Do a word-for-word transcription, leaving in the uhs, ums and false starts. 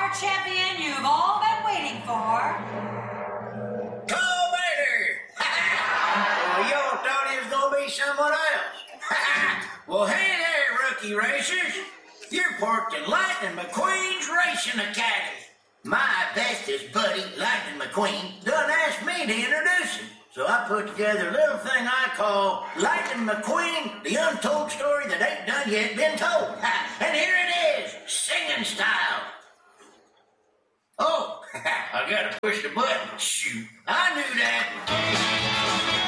our champion you've all been waiting for. Cole Bader! Well, y'all thought it was going to be someone else. Well, hey there, rookie racers. You're parked in Lightning McQueen's Racing Academy. My bestest buddy, Lightning McQueen, done asked me to introduce him. So I put together a little thing I call Lightning McQueen, the untold story that ain't done yet been told. And here it is, singing style. Oh, I gotta push the button. Shoot, I knew that.